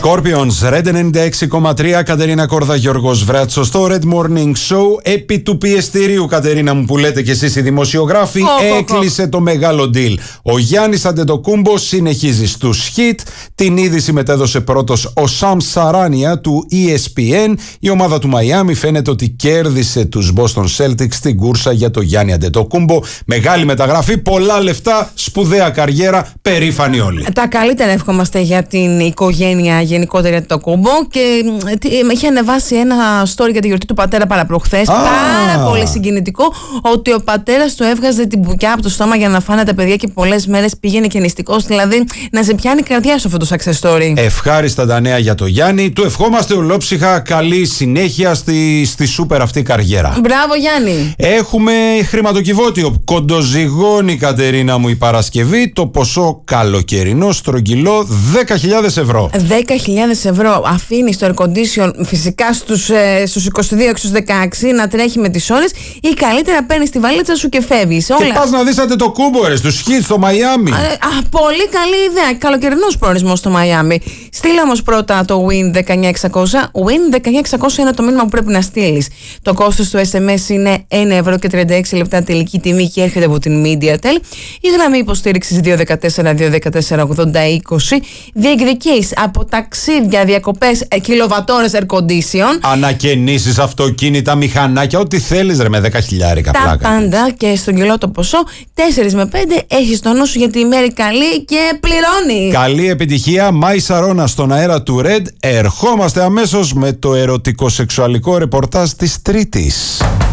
Scorpions, Red 96,3, Κατερίνα Κόρδα, Γιώργος Βράτσος, στο Red Morning Show. Επί του πιεστηρίου, Κατερίνα μου, που λέτε κι εσείς οι δημοσιογράφοι, έκλεισε το μεγάλο deal. Ο Γιάννης Αντετοκούμπο συνεχίζει στους hit. Την είδηση μετέδωσε πρώτος ο Σαμ Σαράνια του ESPN. Η ομάδα του Μαϊάμι φαίνεται ότι κέρδισε τους Boston Celtics στην κούρσα για το Γιάννη Αντετοκούμπο. Μεγάλη μεταγραφή, πολλά λεφτά, σπουδαία καριέρα, περήφανοι όλοι. Τα καλύτερα εύχομαστε για την οικογένεια γενικότερα το Αντετοκούμπο, και είχε ανεβάσει ένα story για τη γιορτή του πατέρα παραπροχθές. Πάρα πολύ συγκινητικό, ότι ο πατέρας του έβγαζε την μπουκιά από το στόμα για να φάνε τα παιδιά και πολλές μέρες πήγαινε και νηστικός. Δηλαδή να σε πιάνει η καρδιά σου αυτό το success story. Ευχάριστα τα νέα για το Γιάννη. Του ευχόμαστε ολόψυχα καλή συνέχεια στη σούπερ αυτή καριέρα. Μπράβο Γιάννη. Έχουμε χρηματοκιβώτιο. Κοντοζυγώνει, Κατερίνα μου, η Παρασκευή. Το ποσό καλοκαιρινό στρογγυλό 10.000 ευρώ. 10.000 ευρώ. Αφήνει το air condition φυσικά στους 22-16 να τρέχει με τις ώρες, ή καλύτερα παίρνεις τη βαλίτσα σου και φεύγεις. Και πας να δεις το Κούμπο, ρε, στους hits στο Μαϊάμι. Πολύ καλή ιδέα. Καλοκαιρινός προορισμός στο Μαϊάμι. Στείλε όμως πρώτα το Win 19600. Win 19600 είναι το μήνυμα που πρέπει να στείλεις. Το κόστος του SMS είναι 1 ευρώ και 36 λεπτά τελική τιμή και έρχεται από την MediaTel. Η γραμμή υποστήριξης 214-214-80-20. Διεκδικείς από ταξίδια, διακοπές, κιλοβατόρες air condition, ανακαινήσεις αυτοκίνητα, μηχανάκια, ό,τι θέλεις, ρε, με 10.000 τα πλάκα. πάντα και στον κιλό το ποσό. 4 με 5 έχεις το νου σου για τη μέρη καλή και πληρώνει. Καλή επιτυχία. Μάη Σαρόνα στον αέρα του Red. Ερχόμαστε αμέσως με το ερωτικό σεξουαλικό ρεπορτάζ της Τρίτης.